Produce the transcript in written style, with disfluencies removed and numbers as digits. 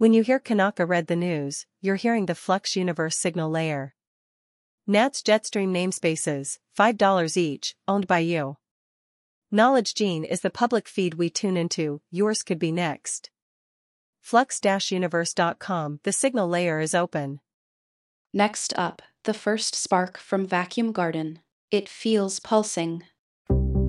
When you hear Kanaka read the news, you're hearing the Flux Universe signal layer. NAT's Jetstream namespaces, $5 each, owned by you. Knowledge Gene is the public feed we tune into, yours could be next. Flux-universe.com, the signal layer is open. Next up, the first spark from Vacuum Garden. It feels pulsing,